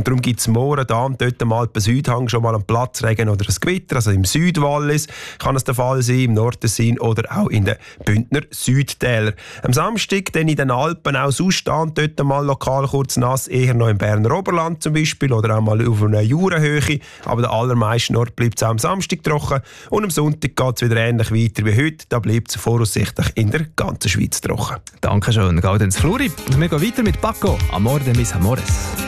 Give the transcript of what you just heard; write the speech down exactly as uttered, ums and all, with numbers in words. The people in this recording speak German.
darum gibt es morgen da und dort mal bei Südhang schon mal einen Platzregen oder ein Gewitter. Also im Südwallis kann es der Fall sein, im Nordtessin oder auch in den Bündner Südtälern. Am Samstag dann in den Alpen auch sonst da und dort mal lokal kurz nass, eher noch im Berner Oberland zum Beispiel oder auch mal auf einer Jurenhöhe. Aber der allermeisten Ort bleibt es auch am Samstag trocken und am Sonntag geht es wieder ähnlich weiter wie heute. Da bleibt es voraussichtlich in der ganzen Schweiz trocken. Dankeschön, Gaudenz Fluri. Und wir gehen weiter mit Paco. Amor de mis amores.